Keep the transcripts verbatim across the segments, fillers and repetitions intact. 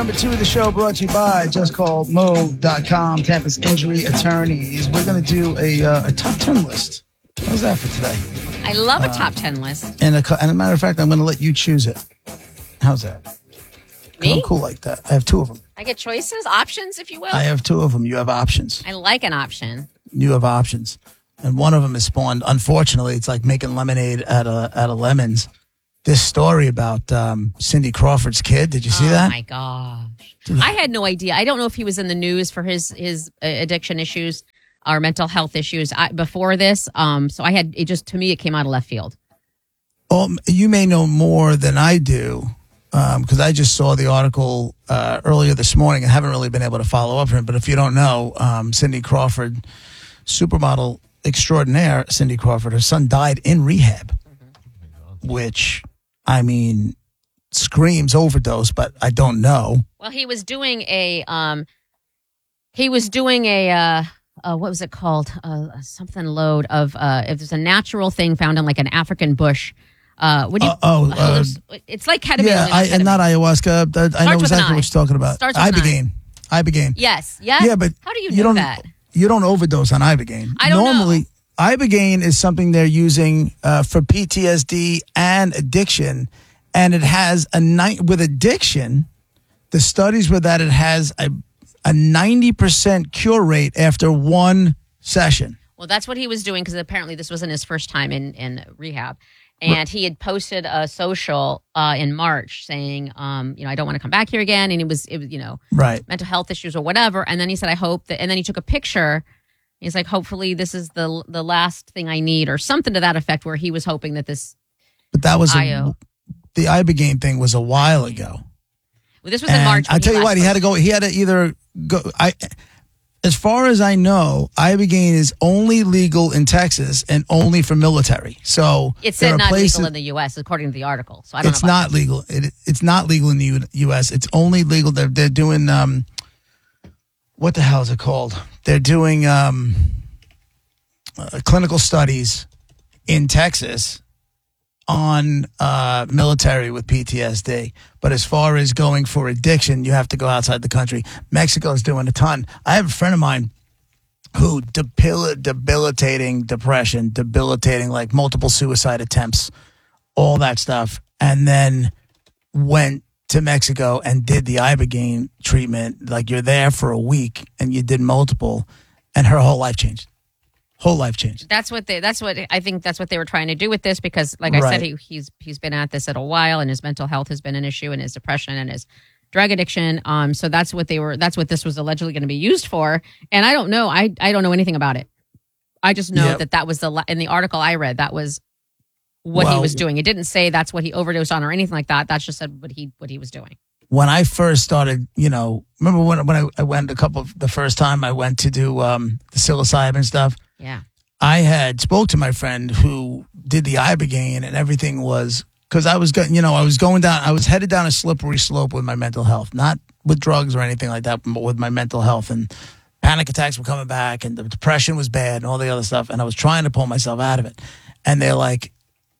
Number two of the show brought to you by just call mo dot com, Tampa's injury attorneys. We're going to do a, uh, a top ten list. How's that for today? I love a uh, top ten list. And a, and a matter of fact, I'm going to let you choose it. How's that? Me? I'm cool like that. I have two of them. I get choices, options, if you will. I have two of them. You have options. I like an option. You have options. And one of them is spawned. Unfortunately, it's like making lemonade out of, out of lemons. This story about um, Cindy Crawford's kid. Did you see oh that? Oh, my gosh. I had no idea. I don't know if he was in the news for his, his uh, addiction issues or mental health issues I, before this. Um, so I had, it just, to me, it came out of left field. Oh, you may know more than I do because um, I just saw the article uh, earlier this morning and haven't really been able to follow up on it. But if you don't know, um, Cindy Crawford, supermodel extraordinaire, Cindy Crawford, her son died in rehab, mm-hmm. which... I mean, screams overdose, but I don't know. Well, he was doing a, um, he was doing a, uh, uh, what was it called? Uh, something load of, uh, if there's a natural thing found in like an African bush. Uh, would you, uh, oh, uh, it's like ketamine. Yeah, and I, and not ayahuasca. I, I know exactly what you're talking about. Starts with Ibogaine. Ibogaine. Yes. Yeah. Yeah, but how do you, you know don't, that? You don't overdose on Ibogaine. I don't Normally, know. Ibogaine is something they're using uh, for P T S D and addiction, and it has a night with addiction. The studies were that it has a a ninety percent cure rate after one session. Well, that's what he was doing because apparently this wasn't his first time in in rehab, and he had posted a social uh, in March saying, um, you know, I don't want to come back here again, and it was, it was, you know, right, mental health issues or whatever, and then he said, I hope that, and then he took a picture. He's like, hopefully this is the the last thing I need or something to that effect where he was hoping that this. But that was, I O. a, the Ibogaine thing was a while ago. Well, this was and in March. I tell you what, he had to go, he had to either go, I, as far as I know, Ibogaine is only legal in Texas and only for military. So it said not places, legal in the U S according to the article. So I don't it's know. It's not that. legal. It, it's not legal in the U S. It's only legal. They're, they're doing, um, what the hell is it called? They're doing um, uh, clinical studies in Texas on uh, military with P T S D. But as far as going for addiction, you have to go outside the country. Mexico is doing a ton. I have a friend of mine who debil- debilitating depression, debilitating like multiple suicide attempts, all that stuff, and then went to Mexico and did the Ibogaine treatment. Like you're there for a week and you did multiple, and her whole life changed. Whole life changed. That's what they. That's what I think. That's what they were trying to do with this because, like I right. said, he, he's he's been at this at a while, and his mental health has been an issue, and his depression and his drug addiction. Um, so that's what they were. That's what this was allegedly going to be used for. And I don't know. I I don't know anything about it. I just know yep. that that was the in the article I read. That was what well, he was doing. It didn't say that's what he overdosed on or anything like that. That's just said what he what he was doing. When I first started, you know, remember when when I, I went a couple of, the first time I went to do um, the psilocybin stuff. Yeah. I had spoke to my friend who did the Ibogaine, and everything was because I was going, you know, I was going down, I was headed down a slippery slope with my mental health, not with drugs or anything like that, but with my mental health, and panic attacks were coming back, and the depression was bad, and all the other stuff, and I was trying to pull myself out of it, and they're like,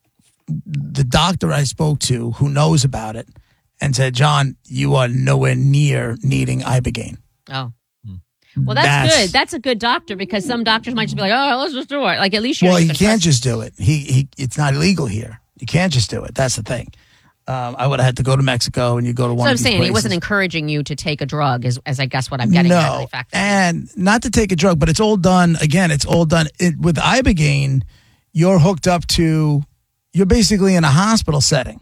the doctor I spoke to who knows about it, and said, John, you are nowhere near needing Ibogaine. Oh. Well, that's, that's good. That's a good doctor because some doctors might just be like, "Oh, let's just do it." Like at least you're. Well, he can't just do it. He he. It's not illegal here. You can't just do it. That's the thing. Um, I would have had to go to Mexico, and you go to one. So of I'm these saying places. He wasn't encouraging you to take a drug, as as I guess what I'm getting. No, at, and not to take a drug, but it's all done. Again, it's all done it, with Ibogaine. You're hooked up to. You're basically in a hospital setting,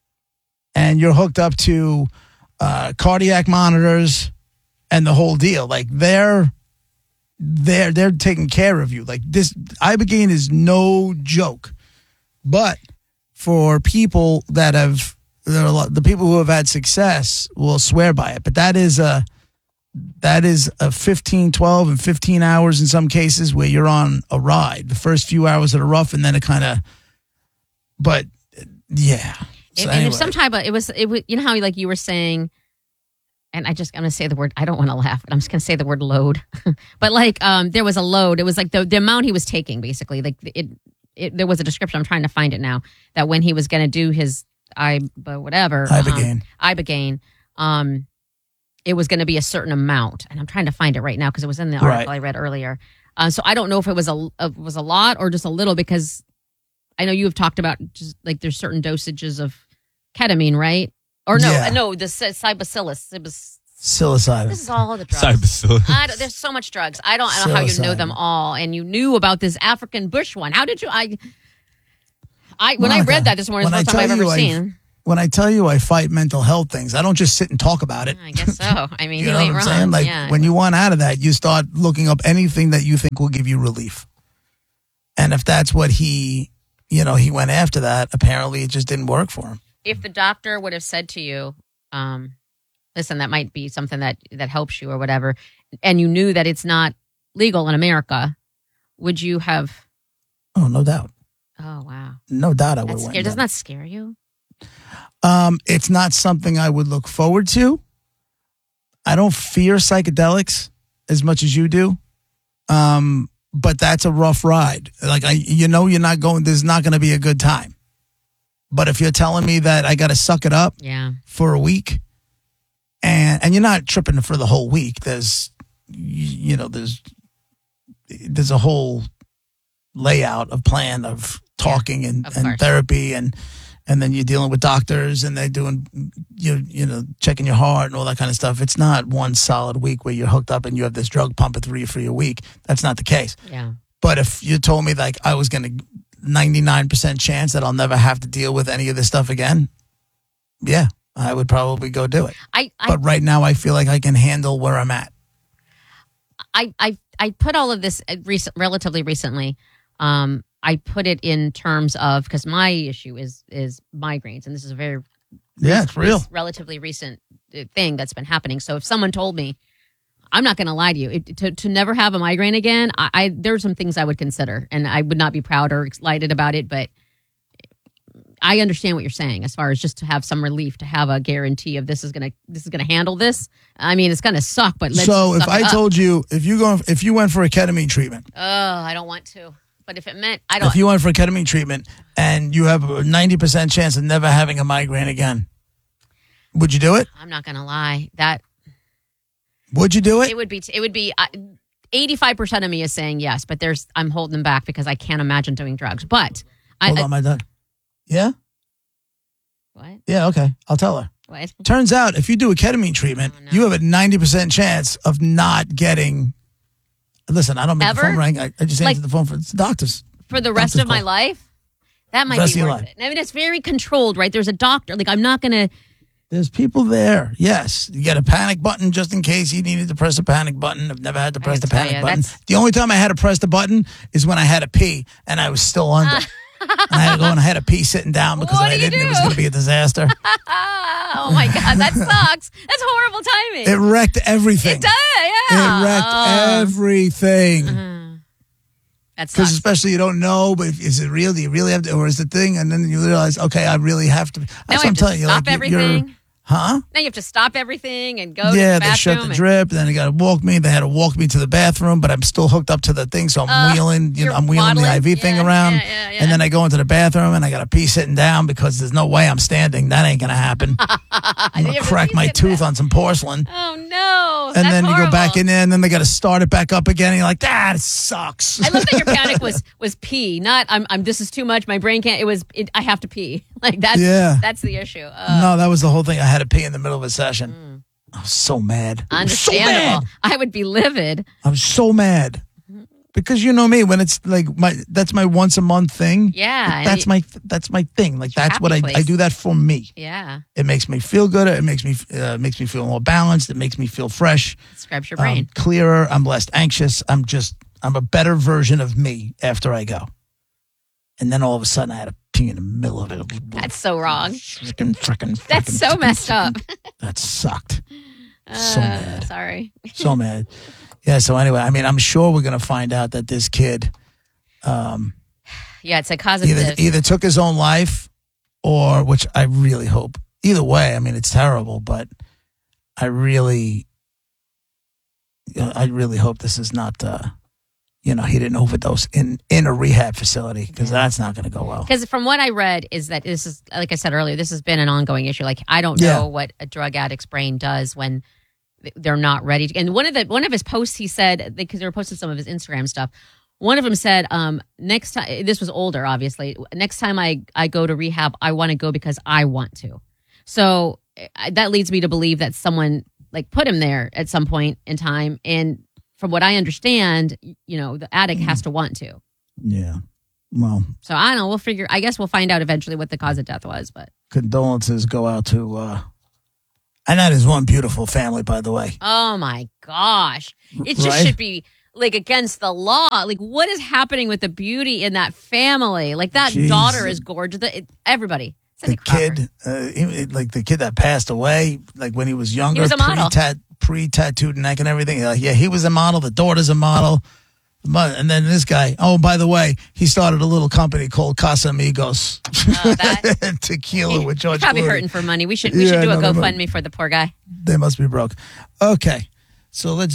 and you're hooked up to uh, cardiac monitors and the whole deal. Like they're. They're they're taking care of you. Like this, Ibogaine is no joke. But for people that have, there are a lot, the people who have had success will swear by it. But that is a that is a fifteen, twelve, and fifteen hours in some cases where you're on a ride. The first few hours that are rough, and then it kind of. But yeah, so and, anyway. and if some type of it was it was, you know how like you were saying. And I just, I'm going to say the word, I don't want to laugh, but I'm just going to say the word load. But like, um, there was a load. It was like the, the amount he was taking, basically. Like it, it, there was a description. I'm trying to find it now. That when he was going to do his, I, but whatever. Ibogaine. Um, Ibogaine. Um, it was going to be a certain amount, and I'm trying to find it right now because it was in the article Right. I read earlier. Uh, so I don't know if it was a, a was a lot or just a little, because I know you have talked about just like there's certain dosages of ketamine, right? Or no, Yeah. no, the psilocybus. It was, Psilocybin. this is all the drugs. Cybacillus. I don't, there's so much drugs. I don't, I don't know how you know them Psilocybin. all, and you knew about this African bush one. How did you? I, I when I Monica, read that this morning, when it's the I first time I've tell ever you seen. When I tell you I fight mental health things, I don't just sit and talk about it. I guess so. I mean, You you, know ain't what I'm wrong. saying? Like yeah. when you want out of that, you start looking up anything that you think will give you relief. And if that's what he, you know, he went after that, apparently it just didn't work for him. If the doctor would have said to you, um, listen, that might be something that, that helps you or whatever, and you knew that it's not legal in America, would you have? Oh, no doubt. Oh, wow. No doubt I would That's have scary. went. Doesn't down. that scare you? Um, it's not something I would look forward to. I don't fear psychedelics as much as you do. Um, but that's a rough ride. Like I, you know, you're not going, there's not going to be a good time. But if you're telling me that I got to suck it up Yeah. for a week and, and you're not tripping for the whole week, there's, you know, there's, there's a whole layout of plan of talking and, of and course. therapy and, and then you're dealing with doctors and they're doing, you you know, checking your heart and all that kind of stuff. It's not one solid week where you're hooked up and you have this drug pumping through you for your week. That's not the case. Yeah. But if you told me like I was going to ninety-nine percent chance that I'll never have to deal with any of this stuff again, yeah, I would probably go do it. I, I, But right now I feel like I can handle where I'm at. I, I, I put all of this recent, relatively recently. Um, I put it in terms of, because my issue is is migraines, and this is a very Yeah, it's real. relatively recent uh, thing that's been happening. So if someone told me, I'm not going to lie to you, it, to to never have a migraine again, I, I there are some things I would consider, and I would not be proud or excited about it, but I understand what you're saying as far as just to have some relief, to have a guarantee of this is gonna this is gonna handle this. I mean, it's gonna suck, but let's So if suck I it up. told you, if you go, if you went for a ketamine treatment, oh, I don't want to, but if it meant I don't. if you went for a ketamine treatment and you have a ninety percent chance of never having a migraine again, would you do it? I'm not gonna lie. That Would you do it? it would be. It would be. Uh, eighty-five percent of me is saying yes, but there's. I'm holding them back because I can't imagine doing drugs. But I. Hold I- on, my dog. Yeah? what? Yeah, okay. I'll tell her. What? Turns out if you do a ketamine treatment, Oh, no. you have a ninety percent chance of not getting. Listen, I don't make Ever? the phone ring. I, I just Like- answer the phone for it's the doctors. For the rest Doctor's of my call. life, that might Rest be of your worth life. it. I mean, it's very controlled, right? There's a doctor. Like, I'm not gonna. There's people there. Yes. You got a panic button just in case you needed to press a panic button. I've never had to press the can tell panic you, button. that's- The only time I had to press the button is when I had to pee and I was still under. And I had to go and I had to pee sitting down because What if I do you didn't, it was do? going to be a disaster. Oh my god, that sucks. That's horrible timing. It wrecked everything. It does, yeah. It wrecked Oh. everything. That Because sucks. especially you don't know, but if, is it real? Do you really have to, or is it thing? And then you realize, okay, I really have to. That's Now what I I'm have to telling you. stop Like, you- you're- everything. huh? Now you have to stop everything and go to Yeah, the they shut bathroom. the and- drip. Then they got to walk me. They had to walk me to the bathroom, but I'm still hooked up to the thing, so I'm Uh, wheeling. You know, you're I'm wheeling the waddling. I V thing Yeah, around, yeah, yeah, yeah. and then I go into the bathroom and I got to pee sitting down because there's no way I'm standing. That ain't gonna happen. I'm You gonna have to crack pee my sitting tooth on some porcelain, Oh no! and That's then you go back horrible. in there, and then they got to start it back up again. And you're like, that sucks. I love that your panic was was pee, not I'm. I'm. This is too much. My brain can't. It was. It, I have to pee. Like that's. Yeah. That's the issue. Uh, No, that was the whole thing. I had to pee in the middle of a session. I was so mad. I was so mad. Understandable. I would be livid. I was so mad because you know me when it's like my that's my once a month thing. Yeah, and that's you- my that's my thing. Like your that's what I happy I place. do that for me. Yeah, It makes me feel good. It makes me uh, makes me feel more balanced. It makes me feel fresh, scrubs your um, brain. clearer. I'm less anxious. I'm just I'm a better version of me after I go. And then all of a sudden I had to pee in the middle of it. That's so wrong. Frickin', frickin', That's frickin', so frickin', messed up. That sucked. So Uh, mad. Sorry. So mad. Yeah. So anyway, I mean, I'm sure we're gonna find out that this kid um, Yeah, it's a causative. either either took his own life, or which I really hope. Either way, I mean, it's terrible, but I really, I really hope this is not. Uh, you know, he didn't overdose in in a rehab facility because that's not going to go well. Because from what I read is that this is, like I said earlier, this has been an ongoing issue. Like I don't Yeah. know what a drug addict's brain does when they're not ready to. And one of the one of his posts, he said, because they were posting some of his Instagram stuff. One of them said, um, next time, this was older, obviously. Next time I, I go to rehab, I want to go because I want to. So uh, that leads me to believe that someone like put him there at some point in time. And from what I understand, you know, the addict has to want to. Yeah. Well. So I don't know. We'll figure, I guess we'll find out eventually what the cause of death was. But condolences go out to, uh, and that is one beautiful family, by the way. Oh my gosh. It just Right? should be like against the law. Like what is happening with the beauty in that family? Like that Jeez. daughter is gorgeous. The, it, everybody. Cindy The Crawford. kid, uh, he- like the kid that passed away, like when he was younger, He was a model. pre-tat, pre-tattooed neck and everything. Like, yeah, he was a model. The daughter's a model. The mo- And then this guy, oh, by the way, he started a little company called Casamigos. Oh, that- Tequila He- with George he's probably Clooney. hurting for money. We should we Yeah, should do a no, no, no. GoFundMe for the poor guy. They must be broke. Okay. So let's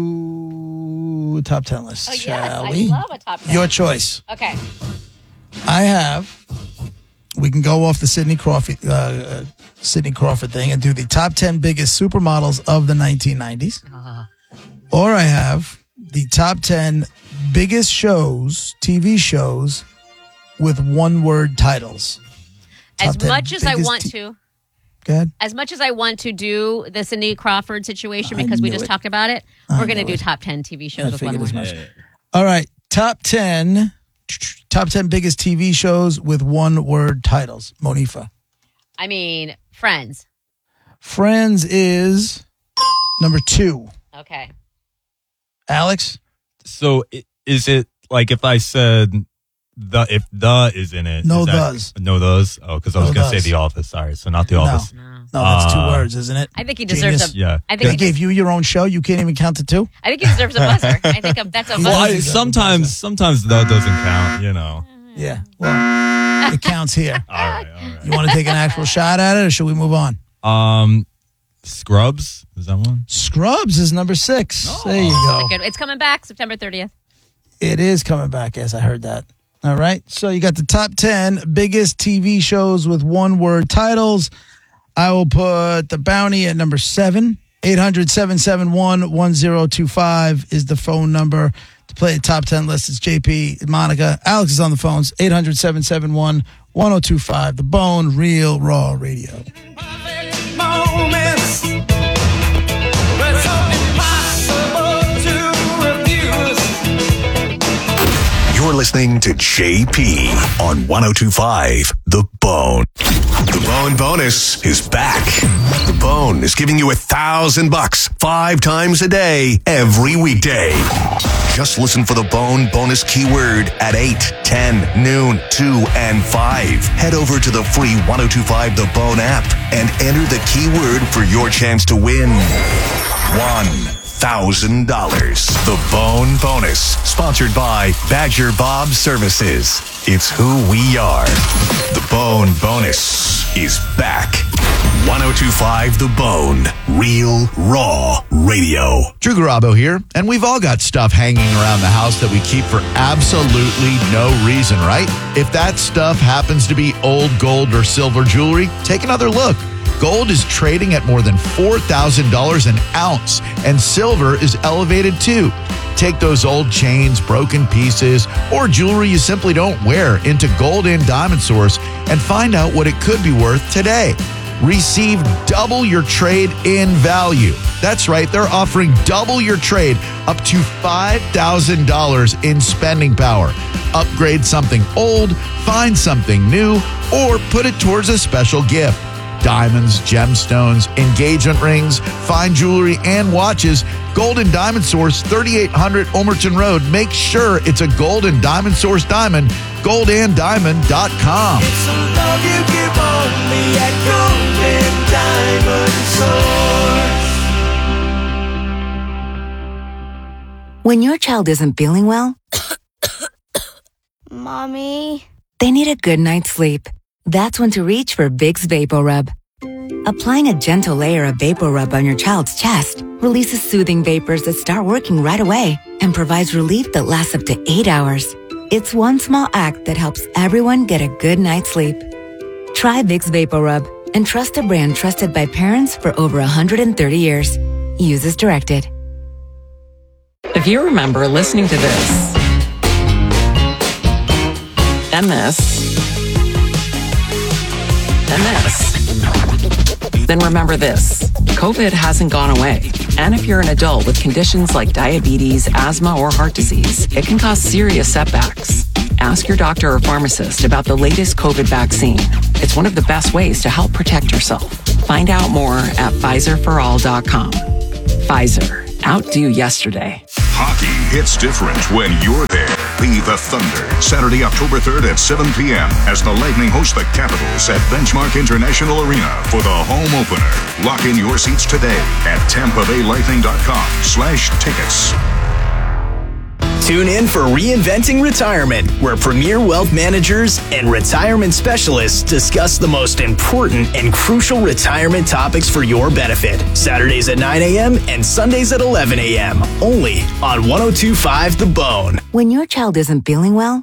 do top ten list, Oh yes, shall I we? love a top ten. Your choice. Okay. I have. We can go off the Sidney Crawford, uh, uh, Sidney Crawford thing and do the top ten biggest supermodels of the nineteen nineties. Uh, Or I have the top ten biggest shows, T V shows, with one-word titles. as Top ten much as I biggest want t- to, Go ahead. as much as I want to do the Cindy Crawford situation I because we knew just it. talked about it, I we're going to knew do it. top ten T V shows I with one figured as word. much. All right. Top ten. Top ten biggest T V shows with one-word titles. Monifa. I mean, Friends. Friends is number two. Okay. Alex? So i- is it like if I said the if the is in it? No is that- thes. No those. Oh, because I was No gonna thes. say The Office. Sorry, so not The No. Office. No. No, that's two Uh, words, isn't it? I think he deserves Genius. a. Yeah. I think They he, gave you your own show. You can't even count to two? I think he deserves a buzzer. I think a, that's a He Well, buzzer. I, deserves a sometimes sometimes the doesn't count. You know. Yeah. Well, it counts here. All right. All You want to take an actual shot at it, or should we move on? right. Um, Scrubs is that one? Scrubs is number six. Oh. There you go. Good. It's coming back September thirtieth. It is coming back. Yes, I heard that. All right. So you got the top ten biggest T V shows with one word titles. I will put The Bounty at number seven. eight hundred, seven seven one, one zero two five is the phone number to play the top ten list. It's J P, Monica. Alex is on the phones. eight hundred, seven seven one, one zero two five. The Bone, Real Raw Radio. Moments, but so impossible to refuse. You're listening to J P on one oh two point five The Bone. The Bone bonus is back. The Bone is giving you a thousand bucks five times a day, every weekday. Just listen for the Bone bonus keyword at eight, ten, noon, two, and five. Head over to the free one oh two point five The Bone app and enter the keyword for your chance to win one thousand dollars. The Bone bonus, sponsored by Badger Bob Services. It's who we are. The Bone bonus is back. one oh two point five The Bone, Real Raw Radio. Drew Garabo here, and we've all got stuff hanging around the house that we keep for absolutely no reason, right? If that stuff happens to be old gold or silver jewelry, take another look. Gold is trading at more than four thousand dollars an ounce, and silver is elevated too. Take those old chains, broken pieces, or jewelry you simply don't wear into Gold and Diamond Source and find out what it could be worth today. Receive double your trade in value. That's right, they're offering double your trade up to five thousand dollars in spending power. Upgrade something old, find something new, or put it towards a special gift. Diamonds, gemstones, engagement rings, fine jewelry, and watches. Gold and Diamond Source, thirty-eight hundred Omerton Road. Make sure it's a Gold and Diamond Source diamond. gold and diamond dot com. It's the love you give only at Golden Diamond Source. When your child isn't feeling well, Mommy. they need a good night's sleep. That's when to reach for Vicks VapoRub. Applying a gentle layer of VapoRub on your child's chest releases soothing vapors that start working right away and provides relief that lasts up to eight hours. It's one small act that helps everyone get a good night's sleep. Try Vicks VapoRub and trust a brand trusted by parents for over one hundred thirty years. Use as directed. If you remember listening to this, and this, and this, then remember this. COVID hasn't gone away. And if you're an adult with conditions like diabetes, asthma, or heart disease, it can cause serious setbacks. Ask your doctor or pharmacist about the latest COVID vaccine. It's one of the best ways to help protect yourself. Find out more at Pfizer for all dot com. Pfizer. Outdo yesterday. Hockey hits different when you're there. Be the Thunder, Saturday, October third at seven p.m. as the Lightning host the Capitals at Benchmark International Arena for the home opener. Lock in your seats today at tampa bay lightning dot com slash tickets. Tune in for Reinventing Retirement, where premier wealth managers and retirement specialists discuss the most important and crucial retirement topics for your benefit. Saturdays at nine a.m. and Sundays at eleven a.m. Only on one oh two point five The Bone. When your child isn't feeling well,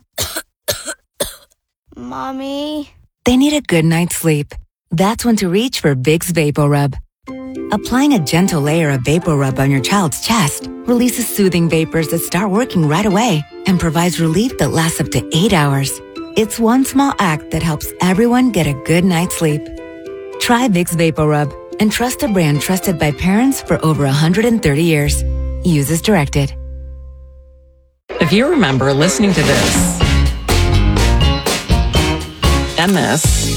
Mommy, they need a good night's sleep. That's when to reach for Vicks VapoRub. Applying a gentle layer of VapoRub on your child's chest releases soothing vapors that start working right away and provides relief that lasts up to eight hours. It's one small act that helps everyone get a good night's sleep. Try Vicks VapoRub and trust a brand trusted by parents for over one hundred thirty years. Use as directed. If you remember listening to this, and this,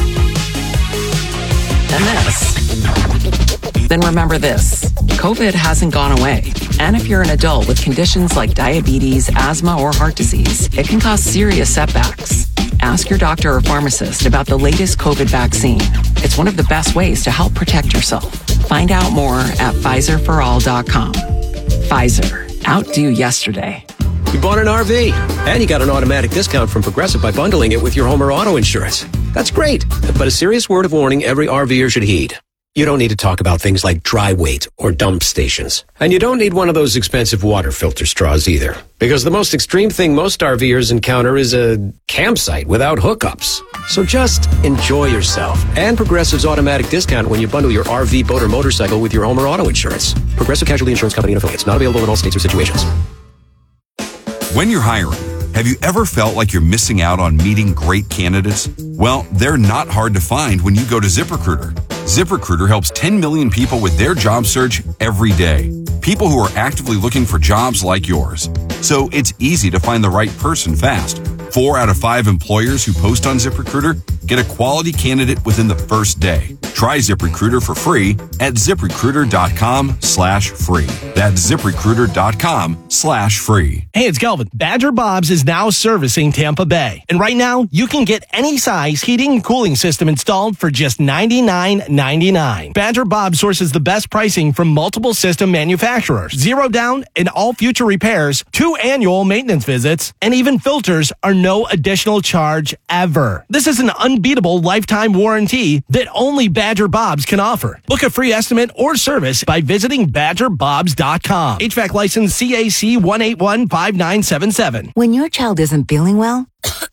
and this, then remember this. COVID hasn't gone away. And if you're an adult with conditions like diabetes, asthma, or heart disease, it can cause serious setbacks. Ask your doctor or pharmacist about the latest COVID vaccine. It's one of the best ways to help protect yourself. Find out more at Pfizer for all dot com. Pfizer. Outdo yesterday. You bought an R V, and you got an automatic discount from Progressive by bundling it with your home or auto insurance. That's great, but a serious word of warning every RVer should heed. You don't need to talk about things like dry weight or dump stations. And you don't need one of those expensive water filter straws either. Because the most extreme thing most RVers encounter is a campsite without hookups. So just enjoy yourself. And Progressive's automatic discount when you bundle your R V, boat, or motorcycle with your home or auto insurance. Progressive Casualty Insurance Company and affiliates. Not available in all states or situations. When you're hiring, have you ever felt like you're missing out on meeting great candidates? Well, they're not hard to find when you go to ZipRecruiter. ZipRecruiter helps ten million people with their job search every day. People who are actively looking for jobs like yours. So it's easy to find the right person fast. Four out of five employers who post on ZipRecruiter get a quality candidate within the first day. Try ZipRecruiter for free at ZipRecruiter.com slash free. That's ZipRecruiter.com slash free. Hey, it's Kelvin. Badger Bob's is now servicing Tampa Bay. And right now, you can get any size heating and cooling system installed for just ninety-nine ninety-nine. Badger Bob sources the best pricing from multiple system manufacturers. Zero down and all future repairs, two annual maintenance visits, and even filters are no additional charge ever. This is an unbeatable lifetime warranty that only Badger Bob's can offer. Book a free estimate or service by visiting badger bobs dot com. H V A C license C A C one eight one five nine seven seven. When your child isn't feeling well,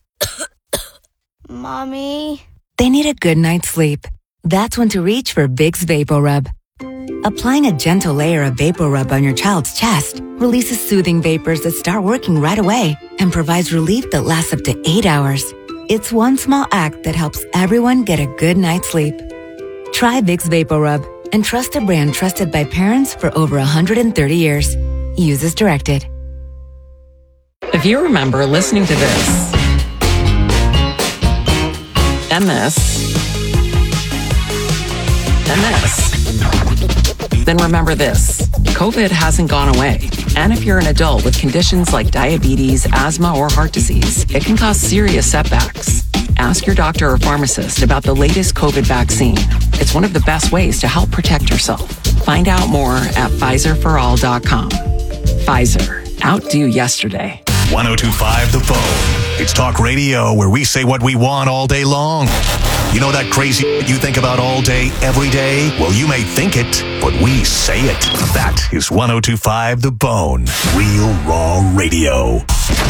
Mommy, they need a good night's sleep. That's when to reach for Vicks VapoRub. Applying a gentle layer of VapoRub on your child's chest releases soothing vapors that start working right away and provides relief that lasts up to eight hours. It's one small act that helps everyone get a good night's sleep. Try Vicks VapoRub and trust a brand trusted by parents for over one hundred thirty years. Use as directed. If you remember listening to this, and this, and this, then remember this. COVID hasn't gone away. And if you're an adult with conditions like diabetes, asthma, or heart disease, it can cause serious setbacks. Ask your doctor or pharmacist about the latest COVID vaccine. It's one of the best ways to help protect yourself. Find out more at Pfizer for all dot com. Pfizer. Outdo yesterday. one oh two point five The Bone. It's talk radio where we say what we want all day long. You know that crazy you think about all day, every day? Well, you may think it, but we say it. That is one oh two point five The Bone. Real raw radio.